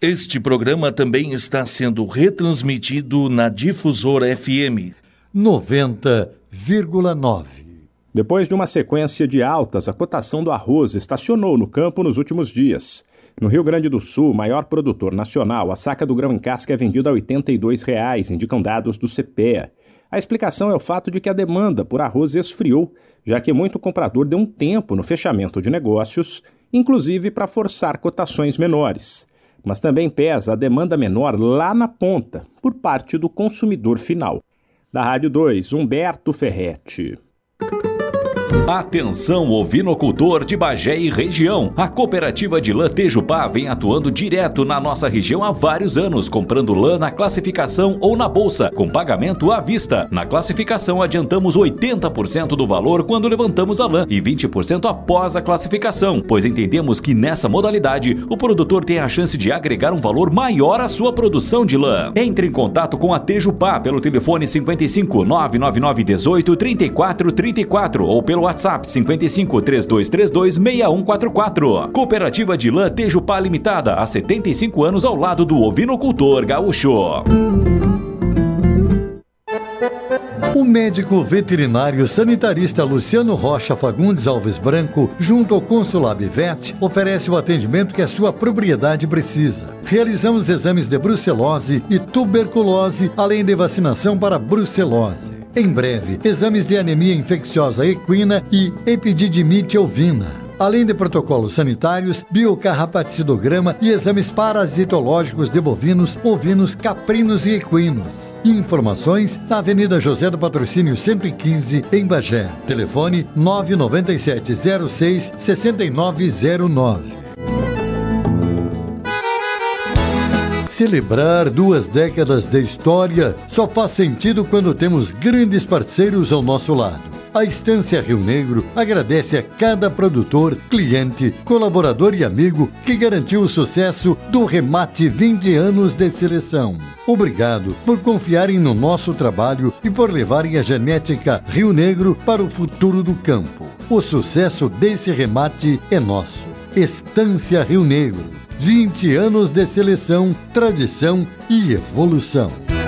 Este programa também está sendo retransmitido na Difusora FM 90,9. Depois de uma sequência de altas, a cotação do arroz estacionou no campo nos últimos dias. No Rio Grande do Sul, maior produtor nacional, a saca do grão em casca é vendida a R$ 82,00, indicam dados do CPEA. A explicação é o fato de que a demanda por arroz esfriou, já que muito comprador deu um tempo no fechamento de negócios, inclusive para forçar cotações menores. Mas também pesa a demanda menor lá na ponta, por parte do consumidor final. Da Rádio 2, Humberto Ferretti. Atenção, ovinocultor de Bagé e região. A cooperativa de lã Tejupá vem atuando direto na nossa região há vários anos, comprando lã na classificação ou na bolsa, com pagamento à vista. Na classificação, adiantamos 80% do valor quando levantamos a lã e 20% após a classificação, pois entendemos que nessa modalidade o produtor tem a chance de agregar um valor maior à sua produção de lã. Entre em contato com a Tejupá pelo telefone 55 999 18 34 34 ou pelo WhatsApp 55 3232 6144. Cooperativa de lã Tejupá Limitada, há 75 anos ao lado do ovinocultor gaúcho. O médico veterinário sanitarista Luciano Rocha Fagundes Alves Branco, junto ao Consulab Vet, oferece o atendimento que a sua propriedade precisa. Realizamos exames de brucelose e tuberculose, além de vacinação para brucelose. Em breve, exames de anemia infecciosa equina e epididimite ovina. Além de protocolos sanitários, biocarrapacidograma e exames parasitológicos de bovinos, ovinos, caprinos e equinos. Informações na Avenida José do Patrocínio 115, em Bagé. Telefone 99706-6909. Celebrar 2 décadas de história só faz sentido quando temos grandes parceiros ao nosso lado. A Estância Rio Negro agradece a cada produtor, cliente, colaborador e amigo que garantiu o sucesso do Remate 20 anos de seleção. Obrigado por confiarem no nosso trabalho e por levarem a genética Rio Negro para o futuro do campo. O sucesso desse remate é nosso. Estância Rio Negro. 20 anos de seleção, tradição e evolução.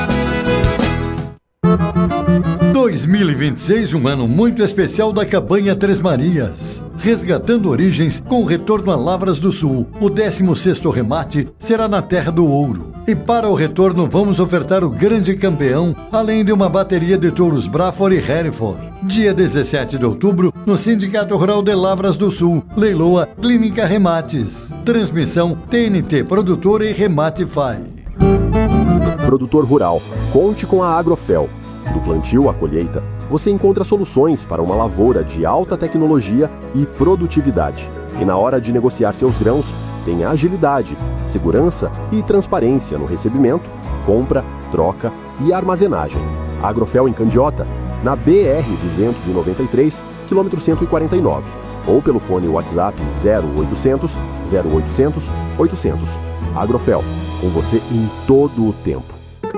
2026, um ano muito especial da Cabanha Três Marias. Resgatando origens com retorno a Lavras do Sul. O 16º remate será na Terra do Ouro. E para o retorno vamos ofertar o grande campeão, além de uma bateria de touros Braford e Hereford. Dia 17 de outubro, no Sindicato Rural de Lavras do Sul. Leiloa Clínica Remates. Transmissão TNT Produtora e Remate FAI. Produtor rural, conte com a Agrofel. Do plantio à colheita, você encontra soluções para uma lavoura de alta tecnologia e produtividade. E na hora de negociar seus grãos, tem agilidade, segurança e transparência no recebimento, compra, troca e armazenagem. Agrofel em Candiota, na BR-293, quilômetro 149. Ou pelo fone WhatsApp 0800 0800 800. Agrofel, com você em todo o tempo.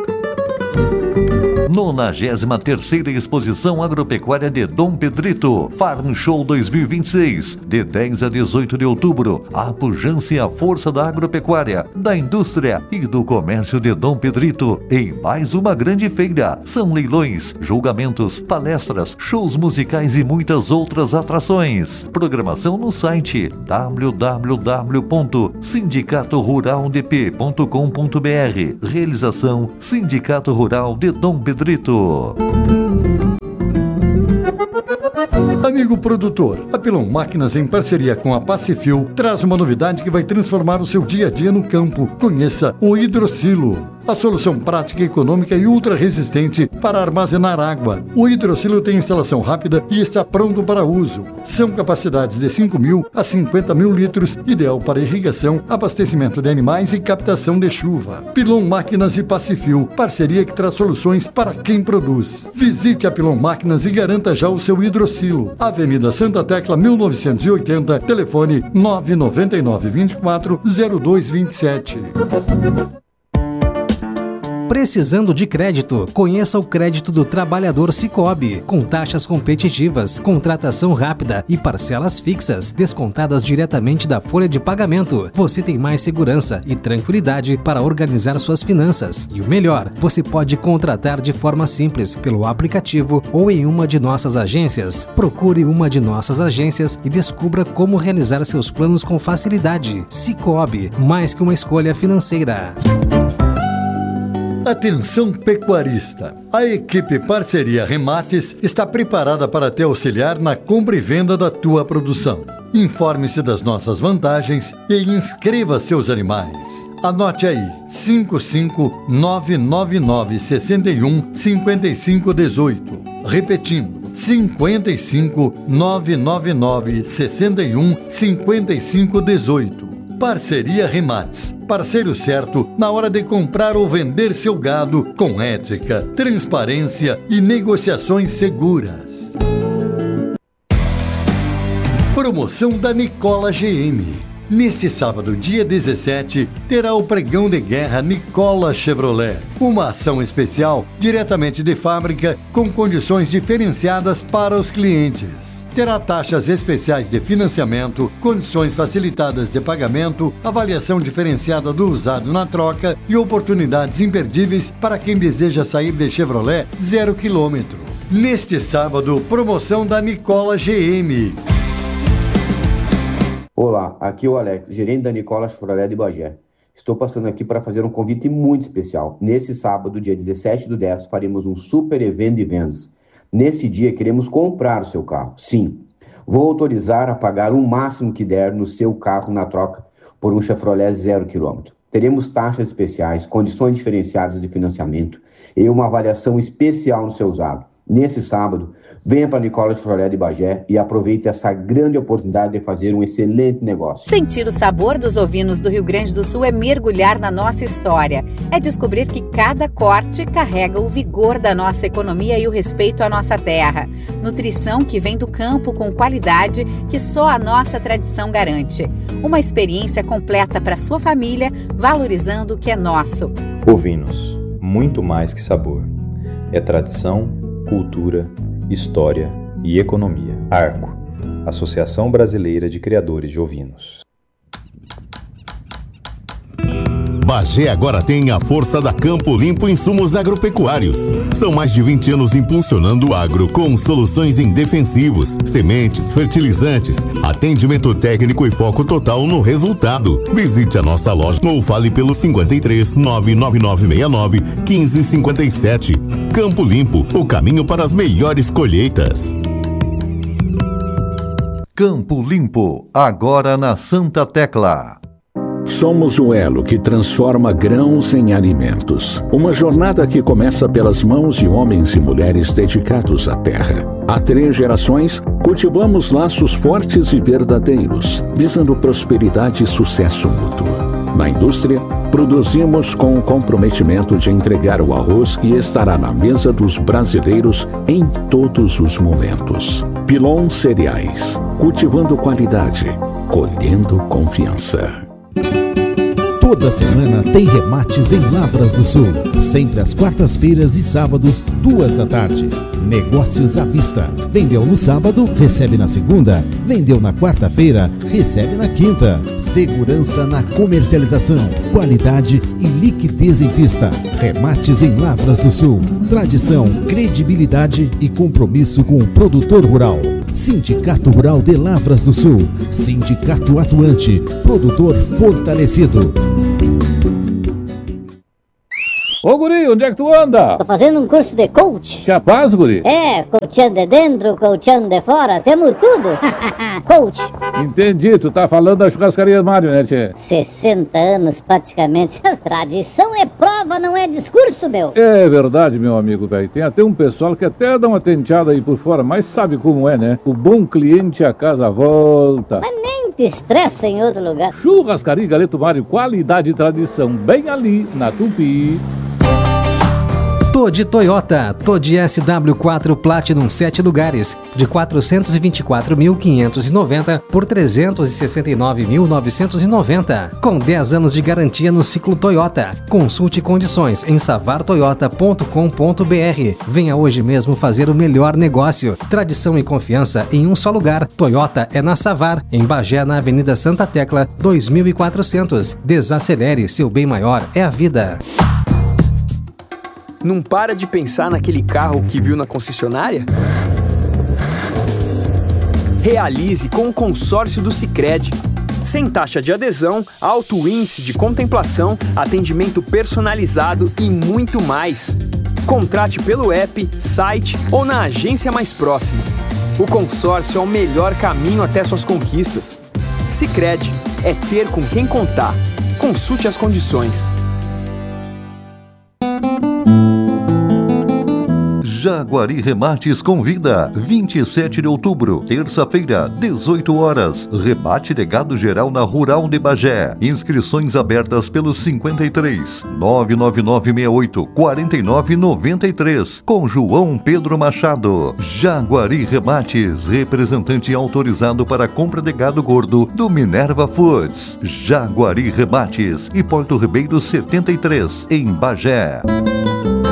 93ª Exposição Agropecuária de Dom Pedrito, Farm Show 2026, de 10 a 18 de outubro. A pujança e a força da agropecuária, da indústria e do comércio de Dom Pedrito em mais uma grande feira. São leilões, julgamentos, palestras, shows musicais e muitas outras atrações. Programação no site www.sindicatoruraldp.com.br. Realização Sindicato Rural de Dom Pedrito. Amigo produtor, a Pilon Máquinas, em parceria com a Pacifil, traz uma novidade que vai transformar o seu dia a dia no campo. Conheça o Hidrosilo, a solução prática, econômica e ultra resistente para armazenar água. O Hidrosilo tem instalação rápida e está pronto para uso. São capacidades de 5.000 a 50.000 litros, ideal para irrigação, abastecimento de animais e captação de chuva. Pilon Máquinas e Pacifil, parceria que traz soluções para quem produz. Visite a Pilon Máquinas e garanta já o seu Hidrosilo. Avenida Santa Tecla 1980, telefone 999 24 0227. Precisando de crédito? Conheça o crédito do trabalhador Sicoob, com taxas competitivas, contratação rápida e parcelas fixas, descontadas diretamente da folha de pagamento. Você tem mais segurança e tranquilidade para organizar suas finanças. E o melhor, você pode contratar de forma simples pelo aplicativo ou em uma de nossas agências. Procure uma de nossas agências e descubra como realizar seus planos com facilidade. Sicoob, mais que uma escolha financeira. Atenção pecuarista! A equipe Parceria Remates está preparada para te auxiliar na compra e venda da tua produção. Informe-se das nossas vantagens e inscreva seus animais. Anote aí, 55999615518. Repetindo, 55999615518. Parceria Remates, parceiro certo na hora de comprar ou vender seu gado com ética, transparência e negociações seguras. Promoção da Nicola GM. Neste sábado, dia 17, terá o pregão de guerra Nicola Chevrolet, uma ação especial diretamente de fábrica com condições diferenciadas para os clientes. Terá taxas especiais de financiamento, condições facilitadas de pagamento, avaliação diferenciada do usado na troca e oportunidades imperdíveis para quem deseja sair de Chevrolet 0 km. Neste sábado, promoção da Nicola GM. Olá, aqui é o Alex, gerente da Nicola Chevrolet de Bagé. Estou passando aqui para fazer um convite muito especial. Nesse sábado, dia 17/10, faremos um super evento de vendas. Nesse dia, queremos comprar o seu carro. Sim, vou autorizar a pagar o máximo que der no seu carro na troca por um Chevrolet 0 km. Teremos taxas especiais, condições diferenciadas de financiamento e uma avaliação especial no seu usado. Nesse sábado, venha para a Nicola Chevrolet de Bagé e aproveite essa grande oportunidade de fazer um excelente negócio. Sentir o sabor dos ovinos do Rio Grande do Sul é mergulhar na nossa história. É descobrir que cada corte carrega o vigor da nossa economia e o respeito à nossa terra. Nutrição que vem do campo com qualidade que só a nossa tradição garante. Uma experiência completa para sua família, valorizando o que é nosso. Ovinos, muito mais que sabor. É tradição, cultura, história e economia. Arco, Associação Brasileira de Criadores de Ovinos. Bagé agora tem a força da Campo Limpo Insumos Agropecuários. São mais de 20 anos impulsionando o agro com soluções em defensivos, sementes, fertilizantes, atendimento técnico e foco total no resultado. Visite a nossa loja ou fale pelo 53 99969 1557. Campo Limpo, o caminho para as melhores colheitas. Campo Limpo, agora na Santa Tecla. Somos o elo que transforma grãos em alimentos. Uma jornada que começa pelas mãos de homens e mulheres dedicados à terra. Há 3 gerações, cultivamos laços fortes e verdadeiros, visando prosperidade e sucesso mútuo. Na indústria, produzimos com o comprometimento de entregar o arroz que estará na mesa dos brasileiros em todos os momentos. Pilon Cereais, cultivando qualidade, colhendo confiança. Toda semana tem remates em Lavras do Sul. Sempre às quartas-feiras e sábados, 2 da tarde. Negócios à vista. Vendeu no sábado, recebe na segunda. Vendeu na quarta-feira, recebe na quinta. Segurança na comercialização. Qualidade e liquidez em pista. Remates em Lavras do Sul. Tradição, credibilidade e compromisso com o produtor rural. Sindicato Rural de Lavras do Sul. Sindicato atuante. Produtor fortalecido. Ô guri, onde é que tu anda? Tô fazendo um curso de coach. Capaz, guri? É, coachando de dentro, coachando de fora, temos tudo. Coach. Entendi, tu tá falando da churrascaria Mário, né, tchê? 60 anos praticamente. Tradição é prova, não é discurso, meu. É verdade, meu amigo, velho. Tem até um pessoal que até dá uma tenteada aí por fora, mas sabe como é, né? O bom cliente a casa volta. Mas nem te estressa em outro lugar. Churrascaria Galeto Mário, qualidade e tradição, bem ali na Tupi. Todi Toyota, Todi SW4 Platinum 7 lugares, de 424.590 por 369.990, com 10 anos de garantia no ciclo Toyota. Consulte condições em savartoyota.com.br. Venha hoje mesmo fazer o melhor negócio. Tradição e confiança em um só lugar. Toyota é na Savar, em Bagé, na Avenida Santa Tecla, 2400. Desacelere, seu bem maior é a vida. Não para de pensar naquele carro que viu na concessionária? Realize com o consórcio do Sicredi. Sem taxa de adesão, alto índice de contemplação, atendimento personalizado e muito mais. Contrate pelo app, site ou na agência mais próxima. O consórcio é o melhor caminho até suas conquistas. Sicredi é ter com quem contar. Consulte as condições. Jaguari Remates convida, 27 de outubro, terça-feira, 18 horas, rebate de gado geral na Rural de Bagé. Inscrições abertas pelo 53 99968 4993, com João Pedro Machado. Jaguari Remates, representante autorizado para compra de gado gordo do Minerva Foods. Jaguari Remates e Porto Ribeiro 73, em Bagé.